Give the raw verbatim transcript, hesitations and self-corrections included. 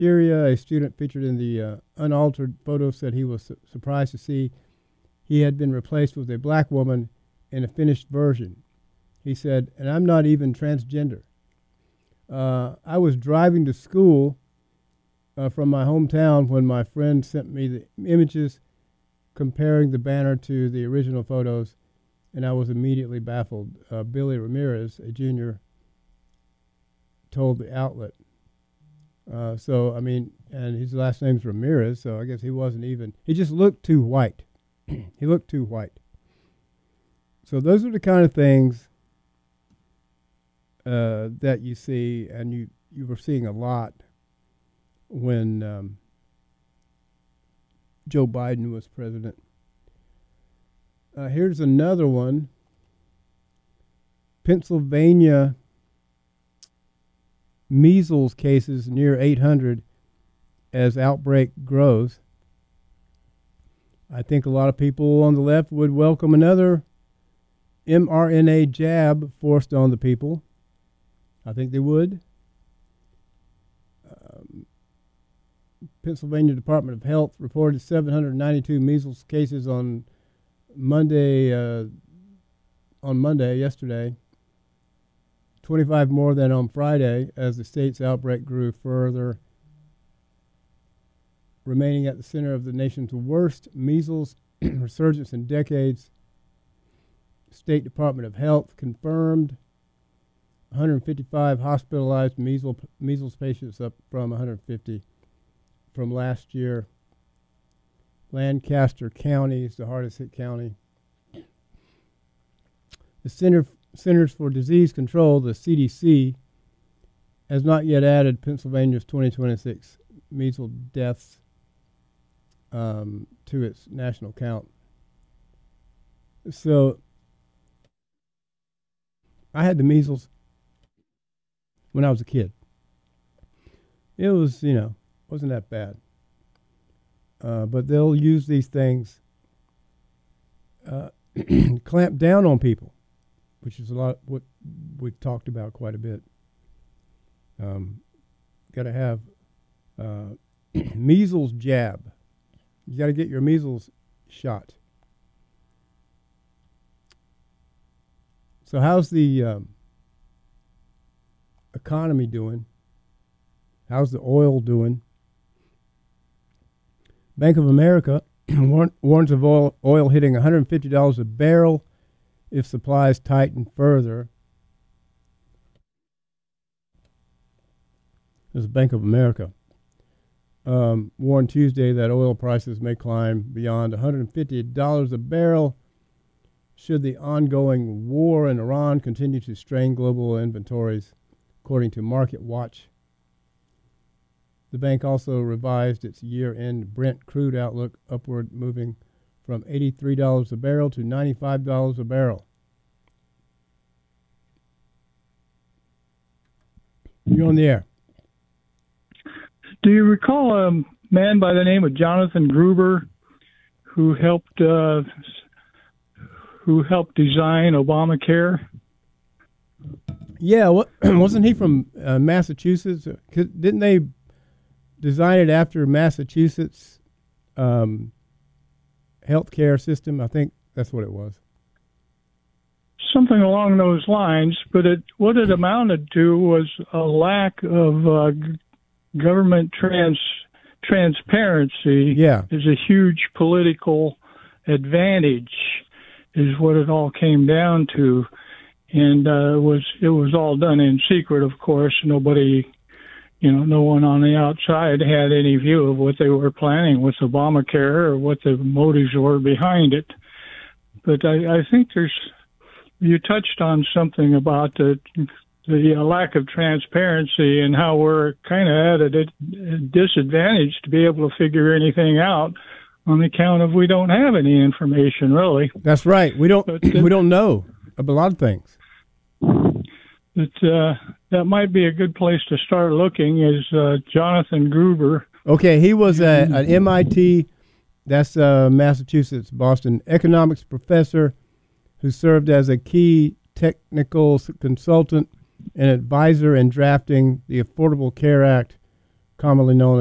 Syria, a student featured in the uh, unaltered photo said he was su surprised to see he had been replaced with a black woman in a finished version. He said, and I'm not even transgender. Uh, I was driving to school uh, from my hometown when my friend sent me the images comparing the banner to the original photos, and I was immediately baffled. Uh, Billy Ramirez, a junior, told the outlet. Uh, so, I mean, and his last name's Ramirez, so I guess he wasn't even, he just looked too white. He looked too white. So those are the kind of things uh, that you see, and you, you were seeing a lot when um, Joe Biden was president. Uh, here's another one. Pennsylvania measles cases near eight hundred as outbreak grows. I think a lot of people on the left would welcome another mRNA jab forced on the people. I think they would. Um, Pennsylvania Department of Health reported seven hundred ninety-two measles cases on Monday, uh, on Monday, yesterday. twenty-five more than on Friday as the state's outbreak grew further, remaining at the center of the nation's worst measles resurgence in decades. State Department of Health confirmed one hundred fifty-five hospitalized measles, measles patients, up from one hundred fifty from last year. Lancaster County is the hardest hit county. The Center, Centers for Disease Control, the C D C, has not yet added Pennsylvania's twenty twenty-six measles deaths um, to its national count. So I had the measles when I was a kid. It was, you know, wasn't that bad. Uh, but they'll use these things, uh, clamp down on people, which is a lot what we've talked about quite a bit. Um, got to have uh, measles jab. You got to get your measles shot. So how's the um, economy doing? How's the oil doing? Bank of America warns of oil, oil hitting one hundred fifty dollars a barrel if supplies tighten further. This is Bank of America. Um, warned Tuesday that oil prices may climb beyond one hundred fifty dollars a barrel should the ongoing war in Iran continue to strain global inventories, according to Market Watch. The bank also revised its year-end Brent crude outlook upward, moving from eighty-three dollars a barrel to ninety-five dollars a barrel. You're on the air. Do you recall a man by the name of Jonathan Gruber who helped uh, who helped design Obamacare? Yeah, what, wasn't he from uh, Massachusetts? Didn't they design it after Massachusetts um, healthcare system? I think that's what it was. Something along those lines, but it, what it amounted to was a lack of uh, government trans transparency. Yeah, is a huge political advantage, is what it all came down to, and uh, it was it was all done in secret, of course. Nobody, you know, no one on the outside had any view of what they were planning with Obamacare or what the motives were behind it. But I, I think there's, you touched on something about the the lack of transparency and how we're kind of at a disadvantage to be able to figure anything out on the account of we don't have any information, really. That's right. We don't but, uh, we don't know a lot of things. But uh, that might be a good place to start looking. Is uh, Jonathan Gruber? Okay, he was a, an M I T, that's uh, Massachusetts, Boston, economics professor who served as a key technical consultant and advisor in drafting the Affordable Care Act commonly known